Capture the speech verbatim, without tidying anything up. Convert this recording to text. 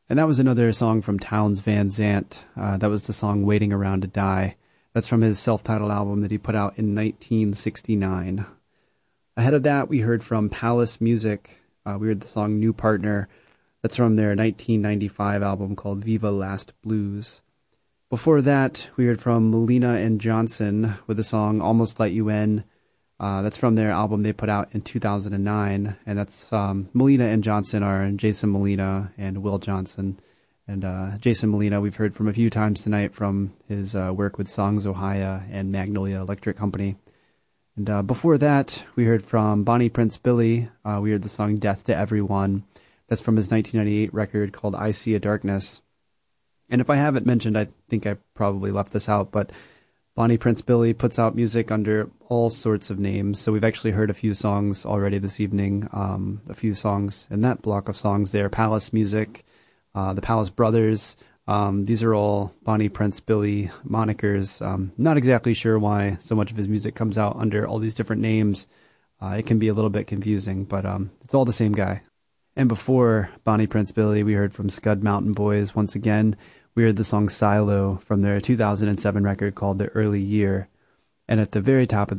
And that was another song from Townes Van Zandt. Uh, that was the song Waiting Around to Die. That's from his self-titled album that he put out in nineteen sixty-nine. Ahead of that, we heard from Palace Music. Uh, we heard the song New Partner. That's from their nineteen ninety-five album called Viva Last Blues. Before that, we heard from Melina and Johnson with the song Almost Let You In. Uh, that's from their album they put out in two thousand nine. And that's um, Melina and Johnson are Jason Molina and Will Johnson. And uh, Jason Molina we've heard from a few times tonight from his uh, work with Songs Ohio and Magnolia Electric Company. And uh, before that, we heard from Bonnie Prince Billy. Uh, we heard the song Death to Everyone. That's from his nineteen ninety-eight record called I See a Darkness. And if I haven't mentioned, I think I probably left this out, but Bonnie Prince Billy puts out music under all sorts of names. So we've actually heard a few songs already this evening, um, a few songs in that block of songs there. Palace Music, uh, the Palace Brothers. Um, these are all Bonnie Prince Billy monikers. Um, not exactly sure why so much of his music comes out under all these different names. Uh, it can be a little bit confusing, but um, it's all the same guy. And before Bonnie Prince Billy, we heard from Scud Mountain Boys once again. We heard the song Silo from their two thousand seven record called The Early Year. And at the very top of